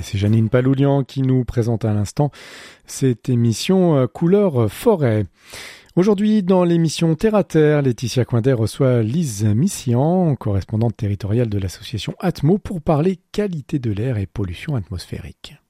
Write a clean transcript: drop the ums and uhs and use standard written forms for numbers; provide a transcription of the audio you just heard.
C'est Janine Paloulian qui nous présente à l'instant cette émission Couleur Forêt. Aujourd'hui, dans l'émission Terre à Terre, Laetitia Coindet reçoit Lise Missian, correspondante territoriale de l'association Atmo, pour parler qualité de l'air et pollution atmosphérique.